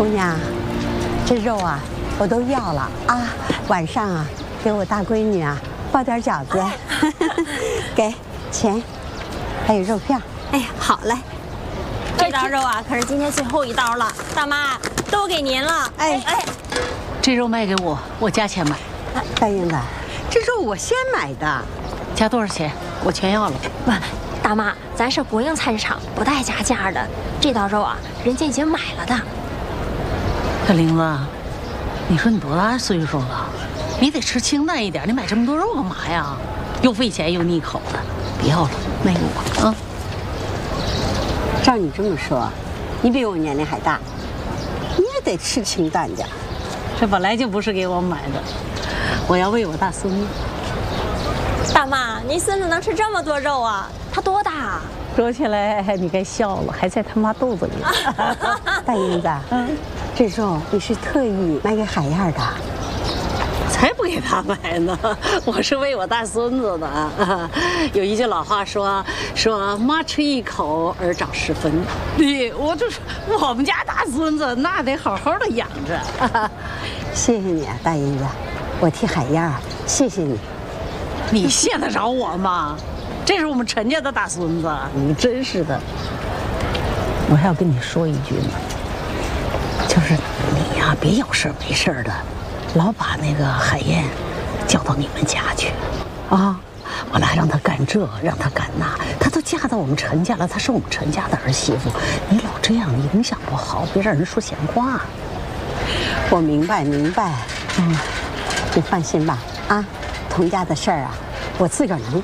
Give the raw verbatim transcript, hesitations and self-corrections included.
姑娘，这肉啊，我都要了啊。晚上啊，给我大闺女啊包点饺子，给钱，还有肉片。 哎呀，好嘞。这道肉啊，可是今天最后一刀了，大妈都给您了。哎哎， 这肉卖给我，我加钱买。 大英子，这肉我先买的， 加多少钱？我全要了。 不，大妈，咱是国营菜市场，不带加价的。这道肉啊，人家已经买了的。 小玲子，你说你多大岁数了？你得吃清淡一点，你买这么多肉干嘛呀？又费钱又腻口的，别要了，卖给我啊！ 照你这么说，你比我年龄还大，你也得吃清淡点。 这本来就不是给我买的，我要喂我大孙子。 大妈，您孙子能吃这么多肉啊？他多大啊？ 说起来你该笑了，还在他妈肚子里。 大英子，嗯，这肉你是特意买给海燕的？ 才不给他买呢，我是为我大孙子的。有一句老话说说妈吃一口儿长十分，对，我就是我们家大孙子，那得好好的养着。 谢谢你啊，大英子，我替海燕谢谢你。 你谢得着我吗？这是我们陈家的大孙子，你真是的。我还要跟你说一句呢，就是你呀，别有事没事的。老把那个海燕叫到你们家去，啊！我来让她干这，让她干那，她都嫁到我们陈家了，她是我们陈家的儿媳妇，你老这样影响不好，别让人说闲话。 我明白明白，嗯，你放心吧，啊，童家的事儿啊，我自个儿能